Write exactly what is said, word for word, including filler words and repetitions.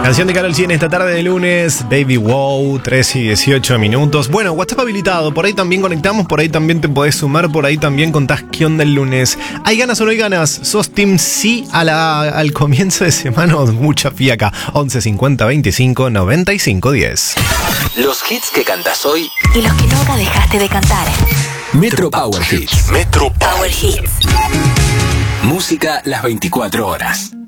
Canción de Karol G en esta tarde de lunes, Baby Wow, tres y dieciocho minutos. Bueno, WhatsApp habilitado, por ahí también conectamos, por ahí también te podés sumar, por ahí también contás qué onda el lunes. ¿Hay ganas o no hay ganas? ¿Sos team sí a la, al comienzo de semana o mucha fiaca? once cincuenta veinticinco noventa y cinco diez. Los hits que cantas hoy y los que nunca dejaste de cantar. Metro Power Hits. Metro Power Hits. Música las veinticuatro horas.